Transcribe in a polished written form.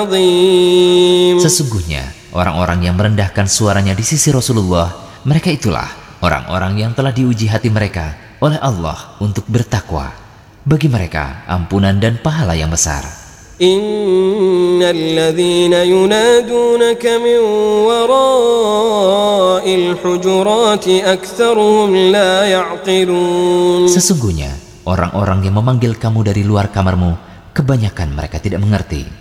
عظيم. Sesungguhnya orang-orang yang merendahkan suaranya di sisi Rasulullah, mereka itulah orang-orang yang telah diuji hati mereka oleh Allah untuk bertakwa. Bagi mereka ampunan dan pahala yang besar. إن الذين ينادونك من وراء الحجرات أكثرهم لا يعقلون. Sesungguhnya orang-orang yang memanggil kamu dari luar kamarmu, kebanyakan mereka tidak mengerti.